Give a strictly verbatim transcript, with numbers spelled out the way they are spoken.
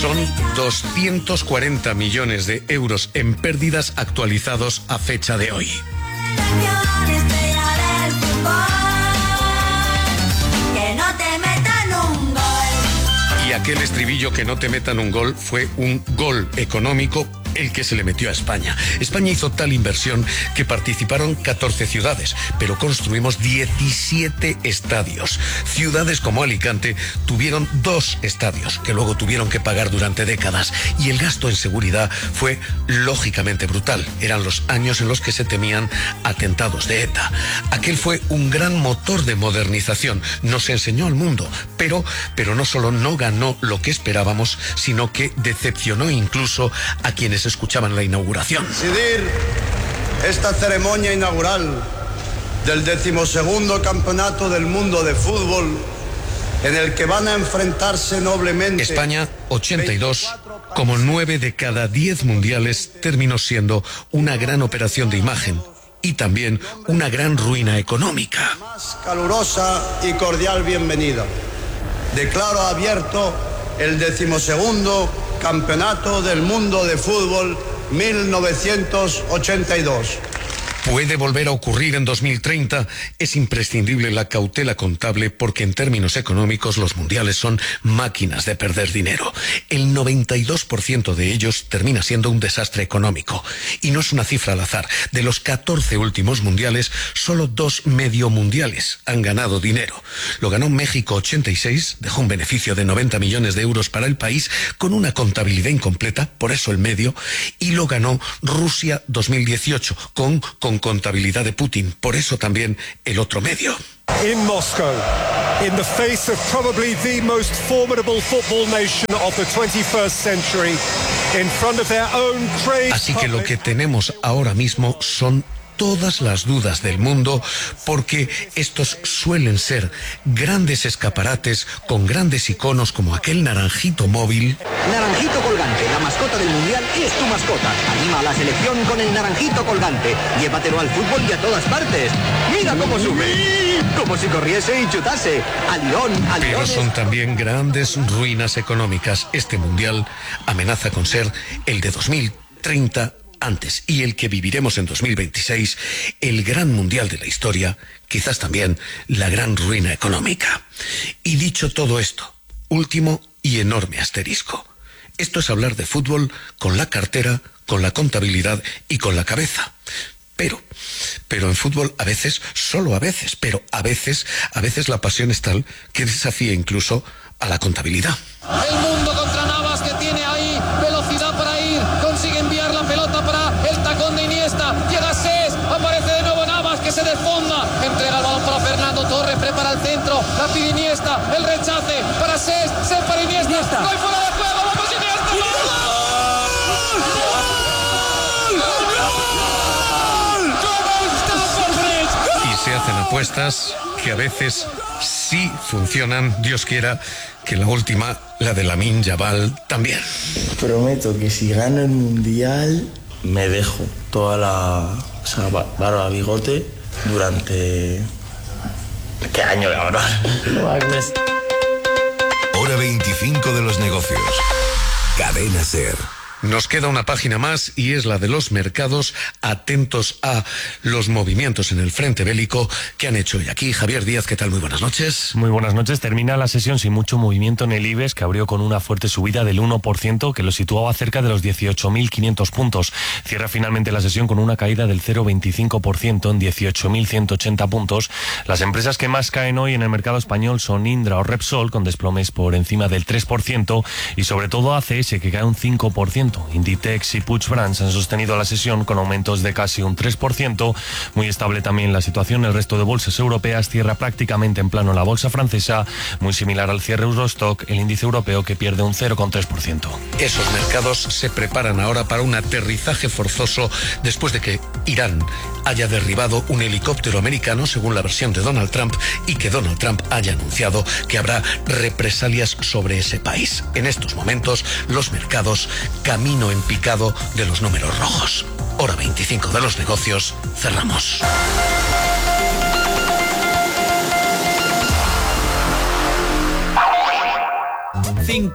Son doscientos cuarenta millones de euros en pérdidas actualizados a fecha de hoy. Y aquel estribillo que no te metan un gol fue un gol económico el que se le metió a España. España hizo tal inversión que participaron catorce ciudades, pero construimos diecisiete estadios. Ciudades como Alicante tuvieron dos estadios que luego tuvieron que pagar durante décadas, y el gasto en seguridad fue lógicamente brutal. Eran los años en los que se temían atentados de ETA. Aquel fue un gran motor de modernización. Nos enseñó al mundo, pero, pero no solo no ganó lo que esperábamos, sino que decepcionó incluso a quienes escuchaban la inauguración. Presidir esta ceremonia inaugural del decimosegundo Campeonato del Mundo de Fútbol, en el que van a enfrentarse noblemente... España, ochenta y dos, como nueve de cada diez mundiales, terminó siendo una gran operación de imagen y también una gran ruina económica. Más calurosa y cordial bienvenida. Declaro abierto el decimosegundo Campeonato del Mundo de Fútbol mil novecientos ochenta y dos. Puede volver a ocurrir en dos mil treinta. Es imprescindible la cautela contable porque en términos económicos los mundiales son máquinas de perder dinero. El noventa y dos por ciento de ellos termina siendo un desastre económico. Y no es una cifra al azar. De los catorce últimos mundiales, solo dos medio mundiales han ganado dinero. Lo ganó México ochenta y seis, dejó un beneficio de noventa millones de euros para el país con una contabilidad incompleta, por eso el medio, y lo ganó Rusia dos mil dieciocho con, con contabilidad de Putin, por eso también el otro medio. In Moscow, in the face of probably the most formidable football nation of the twenty-first century, in front of their own trade. Así que lo que tenemos ahora mismo son todas las dudas del mundo, porque estos suelen ser grandes escaparates con grandes iconos como aquel naranjito móvil. Naranjito colgante, la mascota del mundial es tu mascota. Anima a la selección con el naranjito colgante. Llévatelo al fútbol y a todas partes. Mira cómo sube, como si corriese y chutase. Al Lyon, al Lyon. Pero son también grandes ruinas económicas. Este mundial amenaza con ser el de dos mil treinta antes, y el que viviremos en dos mil veintiséis, el gran mundial de la historia, quizás también la gran ruina económica. Y dicho todo esto, último y enorme asterisco. Esto es hablar de fútbol con la cartera, con la contabilidad y con la cabeza. Pero, pero en fútbol a veces, solo a veces, pero a veces, a veces la pasión es tal que desafía incluso a la contabilidad. El mundo contra Navas, que tiene ahí velocidad para ir, consigue enviar la pelota para el tacón de Iniesta, llega Sés, aparece de nuevo Navas, que se desfonda, entrega el balón para Fernando Torres, prepara el centro, la pide Iniesta, el rechace para Sés, Sés para Iniesta, Iniesta. ¡Gol fuera de juego! ¡Vamos Iniesta! ¡Gol! Y se hacen apuestas que a veces sí funcionan, Dios quiera que la última, la de Lamine Yamal, también. Prometo que si gano el mundial me dejo toda la, o sea, barba, bigote durante... ¿Qué año, cabrón? Hora veinticinco de los negocios. Cadena SER. Nos queda una página más y es la de los mercados, atentos a los movimientos en el frente bélico que han hecho hoy aquí. Javier Díaz, ¿qué tal? Muy buenas noches. Muy buenas noches. Termina la sesión sin mucho movimiento en el IBEX, que abrió con una fuerte subida del uno por ciento, que lo situaba cerca de los dieciocho mil quinientos puntos. Cierra finalmente la sesión con una caída del cero coma veinticinco por ciento en dieciocho mil ciento ochenta puntos. Las empresas que más caen hoy en el mercado español son Indra o Repsol, con desplomes por encima del tres por ciento, y sobre todo A C S, que cae un cinco por ciento. Inditex y Puig Brands han sostenido la sesión con aumentos de casi un tres por ciento. Muy estable también la situación en el resto de bolsas europeas. Cierra prácticamente en plano la bolsa francesa, muy similar al cierre Eurostock, el índice europeo, que pierde un cero coma tres por ciento. Esos mercados se preparan ahora para un aterrizaje forzoso después de que Irán haya derribado un helicóptero americano, según la versión de Donald Trump, y que Donald Trump haya anunciado que habrá represalias sobre ese país. En estos momentos, los mercados camino en picado de los números rojos. Hora veinticinco de los negocios, cerramos. cinco